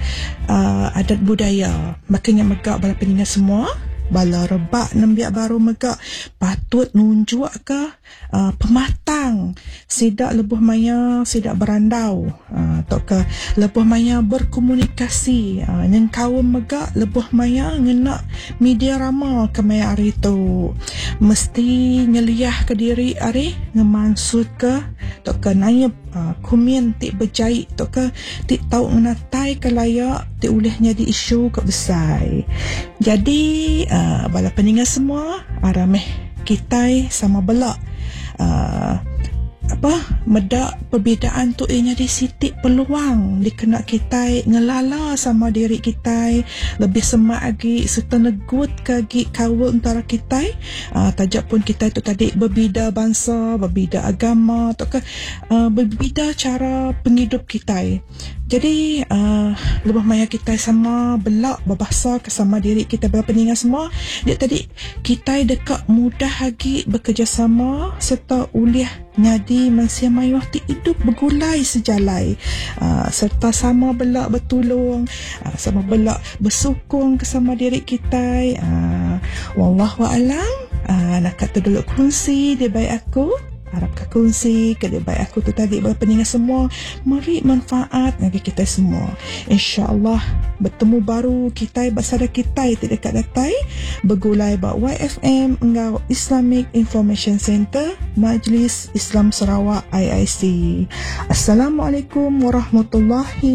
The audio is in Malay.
adat budaya. Makanya megak bala peningat semua, bala rebak nembiak baru megak patut nunjuk ke pematang sidak lebuh maya sidak berandau tok ke lebuh maya berkomunikasi yang kaum megak lebuh maya ngena media rama ke maya hari tu mesti nyeliah ke diri hari ngemansud ke tok ke nayep kumin ti berjai tok ke ti tahu ngenatai ke layak ti ulihnya di isu ke besar. Jadi bala peningat semua arameh kita sama belak medak perbezaan tu ianya di sitik peluang dikena kita ngelala sama diri kita lebih semak lagi serta negut kagi kawal antara kita tajak pun kita itu tadi berbeza bangsa, berbeza agama atau ke berbeza cara penghidup kita. Jadi lebih maya kita sama belak berbahasa ke sama diri kita berpeningat semua dia tadi kita dekat mudah lagi bekerjasama serta uliah nyadi manusia mayuh ti hidup bergulai sejalai serta sama belak bertolong sama belak bersokong ke sama diri kita. Wallahu a'lam. Nak kata dulu kongsi dia baik aku harap kau kongsi ke dia baik aku tu tadi berpeningat semua mari manfaat bagi kita semua. InsyaAllah bertemu baru kita bersama kita tidak dekat datai bergulai bak YFM engau Islamic Information Center Majlis Islam Sarawak IIC. Assalamualaikum warahmatullahi